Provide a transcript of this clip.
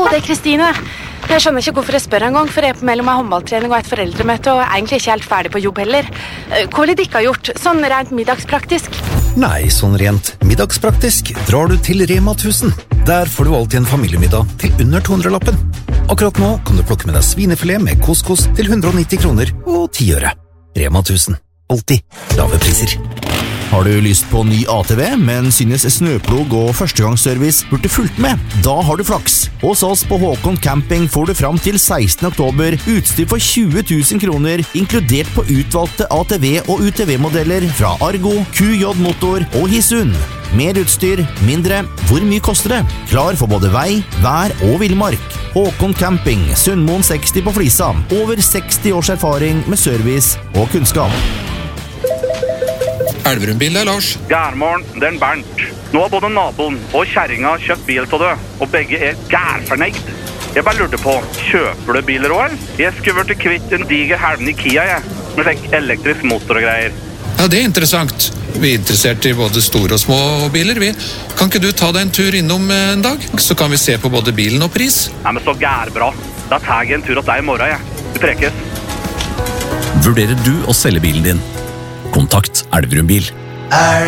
det er Kristine. Jeg skjønner ikke hvorfor jeg spør en gang, for jeg er på mellom en håndballtrening og et foreldremøte, og er egentlig ikke helt ferdig på jobb heller. Hva vil dere ha gjort, sånn rent middagspraktisk? Nei, sånn rent middagspraktisk drar du til Rema 1000. Der får du alltid en familiemiddag til under 200-lappen. Akkurat nå kan du plukke med deg svinefilet med couscous til 190 kroner og 10 øre. Rema 1000. Alltid lave priser. Har du lyst på ny ATV, men synes snøplog og førstegangsservice burde fulgt med? Da har du flaks. Hos oss på Håkon Camping får du fram til 16. oktober utstyr for 20 000 kroner, inkludert på utvalgte ATV- og UTV-modeller fra Argo, QJ Motor og Hisun. Mer utstyr, mindre. Hvor mye koster det? Klar for både vei, vær og villmark. Håkon Camping, Sundmoen 60 på Flisa. Over 60 års erfaring med service og kunnskap. Elverumbil, det Lars. Gærmorgen, det er Bernt. Nå har både naboen og kjerringa kjøpt bil til det, og begge er gærfornøyd. Jeg bare lurte på, kjøper du biler også, eller? Jeg skulle vært kvitt en diger helven i Kia, med fikk elektrisk motor og greier. Ja, det er interessant. Vi er interessert i både store og små biler, vi. Kan ikke du ta deg en tur innom en dag? Så kan vi se på både bilen og pris. Nei, men så gærbra. Da tar jeg en tur til deg i morgen, Vi prekes. Vurderer du å selge bilen din? Kontakt Elverumbil.